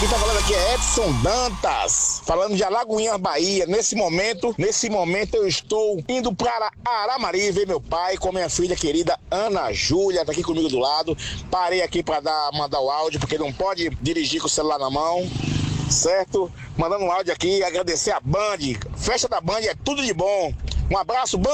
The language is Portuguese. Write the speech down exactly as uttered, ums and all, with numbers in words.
Quem tá falando aqui é Edson Dantas, falando de Alagoinhas, Bahia. Nesse momento, nesse momento eu estou indo para Aramari ver meu pai com minha filha querida Ana Júlia, tá aqui comigo do lado. Parei aqui para dar, mandar o áudio, porque não pode dirigir com o celular na mão, certo? Mandando um áudio aqui, agradecer a Band. Festa da Band é tudo de bom. Um abraço, Band!